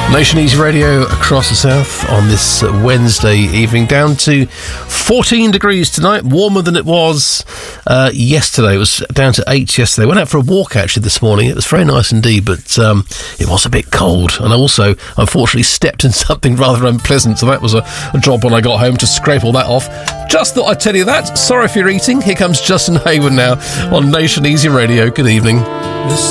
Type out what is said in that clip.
Nation Easy Radio across the south on this Wednesday evening, down to 14 degrees tonight, warmer than it was yesterday. It was down to 8 yesterday. Went out for a walk actually this morning. It was very nice indeed, but it was a bit cold, and I also unfortunately stepped in something rather unpleasant, so that was a job when I got home to scrape all that off. Just thought I'd tell you that. Sorry if you're eating. Here comes Justin Hayward now on Nation Easy Radio. Good evening.